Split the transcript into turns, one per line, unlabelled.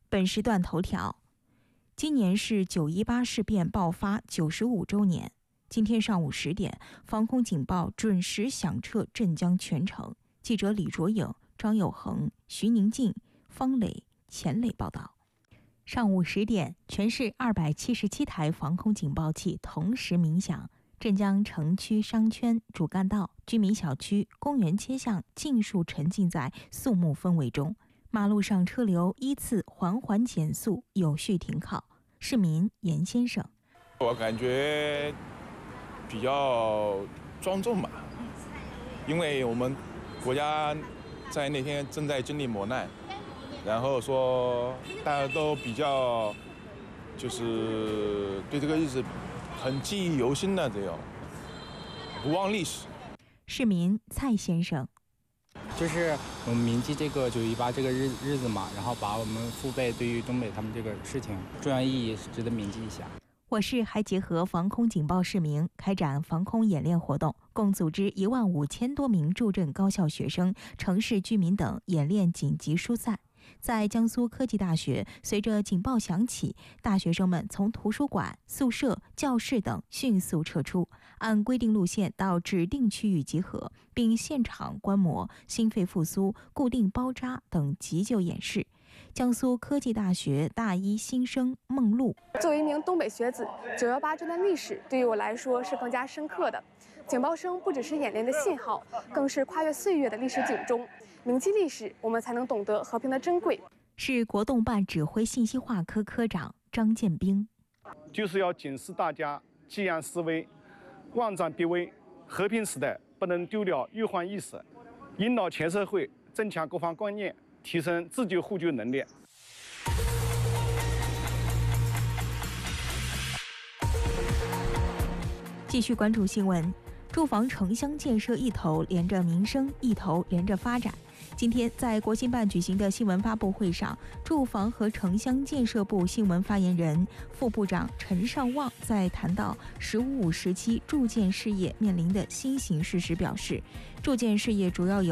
本时段头条：今年是9·18事变爆发95周年。今天上午10点，防空警报准时响彻镇江全城。记者李卓颖、张友恒、徐宁静、方磊、钱磊报道。上午10点，全市277台防空警报器同时鸣响，镇江城区商圈、主干道、居民小区、公园街巷尽数沉浸在肃穆氛围中，马路上车流依次缓缓减速，有序停靠。市民严先生：
我感觉比较庄重吧，因为我们国家在那天正在经历磨难，然后说大家都比较就是对这个日子很记忆犹新的，这种不忘历史。
市民蔡先生：
就是我们铭记这个9·18这个日子嘛，然后把我们父辈对于东北他们这个事情重要意义是值得铭记一下。
我市还结合防空警报示明，开展防空演练活动，共组织15000多名驻镇高校学生、城市居民等演练紧急疏散。在江苏科技大学，随着警报响起，大学生们从图书馆、宿舍、教室等迅速撤出，按规定路线到指定区域集合，并现场观摩心肺复苏、固定包扎等急救演示。江苏科技大学大一新生孟露：
作为一名东北学子，9·18这段历史对于我来说是更加深刻的。警报声不只是演练的信号，更是跨越岁月的历史警钟。铭记历史，我们才能懂得和平的珍贵。
是国动办指挥信息化科科长张建兵：
就是要警示大家积安思危，万战必危。和平时代不能丢掉忧患意识，引导全社会增强国防观念，提升自救互救能力。
继续关注新闻。住房城乡建设一头连着民生，一头连着发展。今天在国新办举行的新闻发布会上，住房和城乡建设部新闻发言人、副部长陈尚旺在谈到“十五五”时期住建事业面临的新形势时表示，住建事业主要有